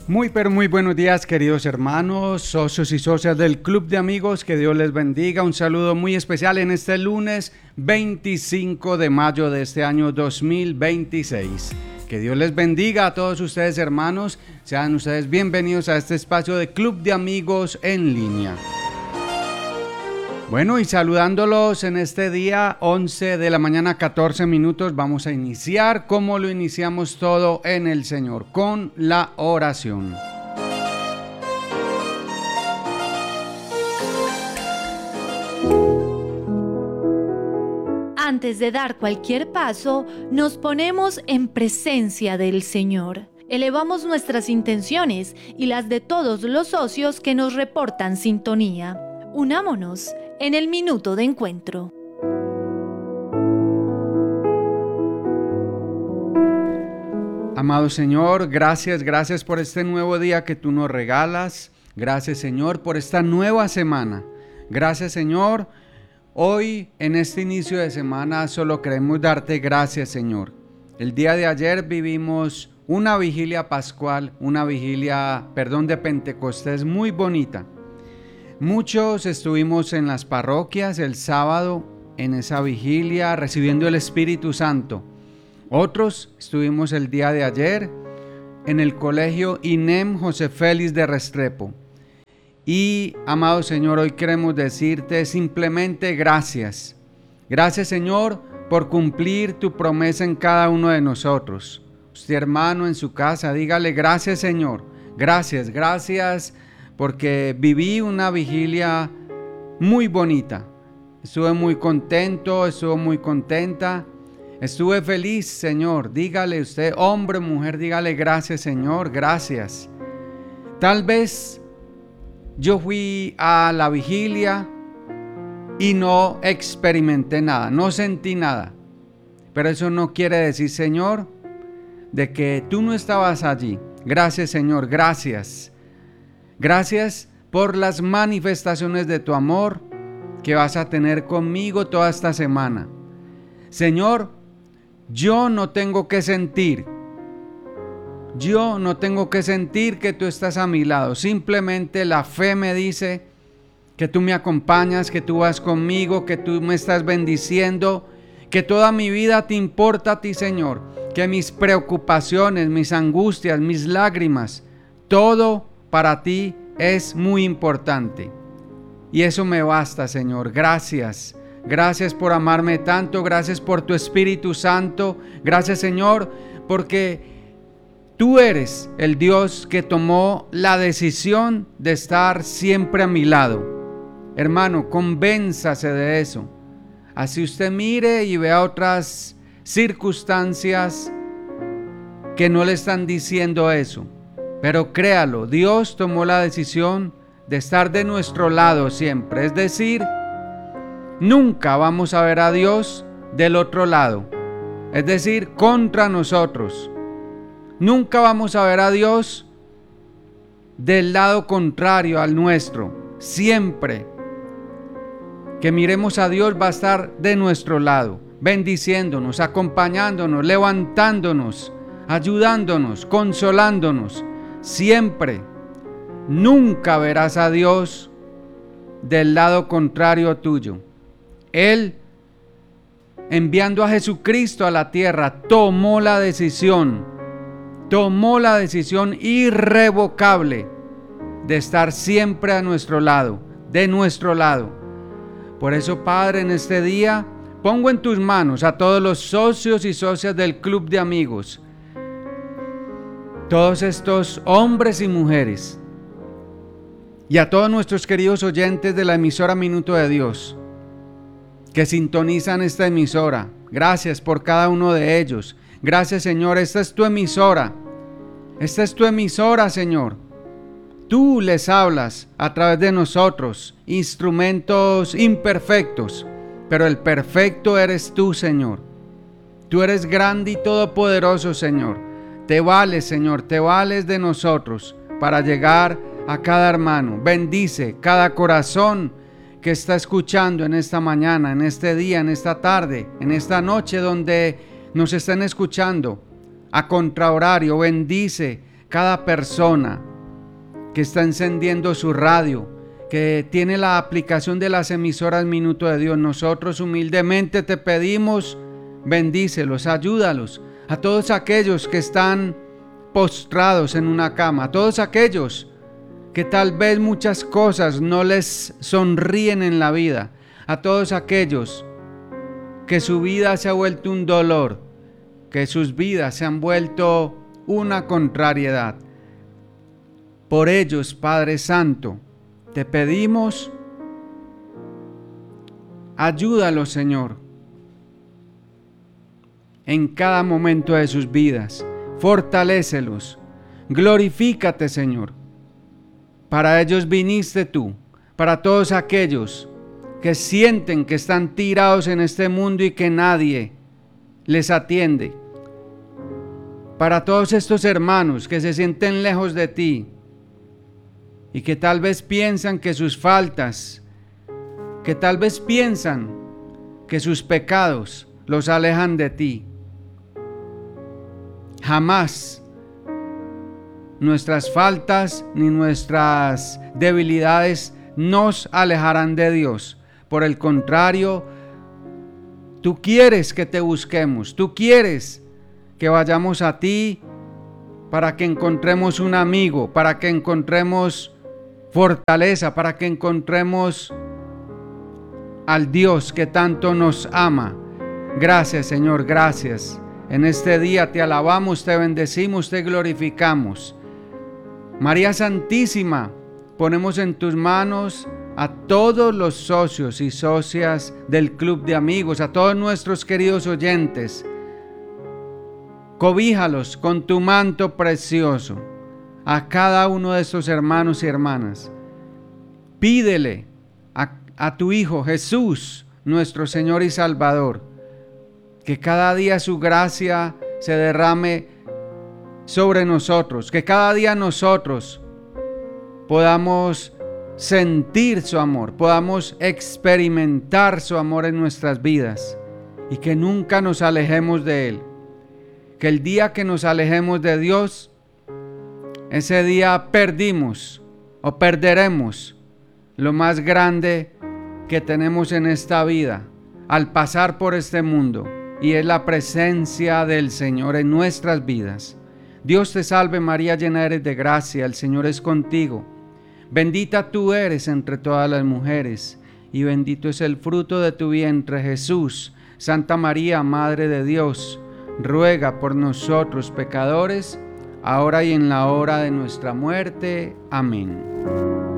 Muy pero muy buenos días, queridos hermanos, socios y socias del Club de Amigos, que Dios les bendiga. Un saludo muy especial en este lunes 25 de mayo de este año 2026. Que Dios les bendiga a todos ustedes, hermanos. Sean ustedes bienvenidos a este espacio de Club de Amigos en línea. Bueno, y saludándolos en este día 11 de la mañana, 14 minutos, vamos a iniciar como lo iniciamos todo en el Señor, con la oración. Antes de dar cualquier paso, nos ponemos en presencia del Señor. Elevamos nuestras intenciones y las de todos los socios que nos reportan sintonía. Unámonos en el minuto de encuentro. Amado Señor, gracias por este nuevo día que tú nos regalas. Gracias, Señor, por esta nueva semana. Gracias, Señor. Hoy, en este inicio de semana, solo queremos darte gracias, Señor. El día de ayer vivimos una vigilia pascual, de Pentecostés muy bonita. Muchos estuvimos en las parroquias el sábado en esa vigilia recibiendo el Espíritu Santo. Otros estuvimos el día de ayer en el colegio INEM José Félix de Restrepo. Y, amado Señor, hoy queremos decirte simplemente gracias. Gracias, Señor, por cumplir tu promesa en cada uno de nosotros. Usted, hermano, en su casa, dígale gracias, Señor. Gracias porque viví una vigilia muy bonita. Estuve muy contento, estuve muy contenta. Estuve feliz, Señor. Dígale usted, hombre, mujer, dígale gracias, Señor, gracias. Tal vez yo fui a la vigilia y no experimenté nada, no sentí nada. Pero eso no quiere decir, Señor, de que tú no estabas allí. Gracias, Señor, gracias. Gracias por las manifestaciones de tu amor que vas a tener conmigo toda esta semana. Señor, yo no tengo que sentir que tú estás a mi lado. Simplemente la fe me dice que tú me acompañas, que tú vas conmigo, que tú me estás bendiciendo, que toda mi vida te importa a ti, Señor, que mis preocupaciones, mis angustias, mis lágrimas, todo para ti es muy importante. Y eso me basta, Señor. Gracias. Gracias por amarme tanto. Gracias por tu Espíritu Santo. Gracias, Señor, porque tú eres el Dios que tomó la decisión de estar siempre a mi lado. Hermano, convénzase de eso. Así usted mire y vea otras circunstancias que no le están diciendo eso. Pero créalo, Dios tomó la decisión de estar de nuestro lado siempre. Es decir, nunca vamos a ver a Dios del otro lado. Es decir, contra nosotros. Nunca vamos a ver a Dios del lado contrario al nuestro. Siempre que miremos a Dios va a estar de nuestro lado, bendiciéndonos, acompañándonos, levantándonos, ayudándonos, consolándonos. Siempre, nunca verás a Dios del lado contrario tuyo. Él, enviando a Jesucristo a la tierra, tomó la decisión irrevocable de estar siempre a nuestro lado, de nuestro lado. Por eso, Padre, en este día, pongo en tus manos a todos los socios y socias del Club de Amigos, todos estos hombres y mujeres, y a todos nuestros queridos oyentes de la emisora Minuto de Dios, que sintonizan esta emisora. Gracias por cada uno de ellos. Gracias, Señor, esta es tu emisora, Señor. Tú les hablas a través de nosotros, instrumentos imperfectos, pero el perfecto eres tú, Señor. Tú eres grande y todopoderoso, Señor. Te vales, Señor, te vales de nosotros para llegar a cada hermano. Bendice cada corazón que está escuchando en esta mañana, en este día, en esta tarde, en esta noche donde nos estén escuchando a contrahorario. Bendice cada persona que está encendiendo su radio, que tiene la aplicación de las emisoras Minuto de Dios. Nosotros humildemente te pedimos, bendícelos, ayúdalos. A todos aquellos que están postrados en una cama, a todos aquellos que tal vez muchas cosas no les sonríen en la vida, a todos aquellos que su vida se ha vuelto un dolor, que sus vidas se han vuelto una contrariedad. Por ellos, Padre Santo, te pedimos, ayúdalos, Señor, en cada momento de sus vidas. Fortalécelos, glorifícate, Señor. Para ellos viniste tú, para todos aquellos que sienten que están tirados en este mundo y que nadie les atiende. Para todos estos hermanos que se sienten lejos de ti y que tal vez piensan que sus faltas, que tal vez piensan que sus pecados los alejan de ti. Jamás nuestras faltas ni nuestras debilidades nos alejarán de Dios. Por el contrario, tú quieres que te busquemos, tú quieres que vayamos a ti para que encontremos un amigo, para que encontremos fortaleza, para que encontremos al Dios que tanto nos ama. Gracias, Señor, gracias. En este día te alabamos, te bendecimos, te glorificamos. María Santísima, ponemos en tus manos a todos los socios y socias del Club de Amigos, a todos nuestros queridos oyentes. Cobíjalos con tu manto precioso a cada uno de estos hermanos y hermanas. Pídele a tu Hijo Jesús, nuestro Señor y Salvador, que cada día su gracia se derrame sobre nosotros, que cada día nosotros podamos sentir su amor, podamos experimentar su amor en nuestras vidas y que nunca nos alejemos de Él. Que el día que nos alejemos de Dios, ese día perdimos o perderemos lo más grande que tenemos en esta vida al pasar por este mundo, y es la presencia del Señor en nuestras vidas. Dios te salve María, llena eres de gracia, el Señor es contigo. Bendita tú eres entre todas las mujeres, y bendito es el fruto de tu vientre, Jesús. Santa María, Madre de Dios, ruega por nosotros pecadores, ahora y en la hora de nuestra muerte. Amén.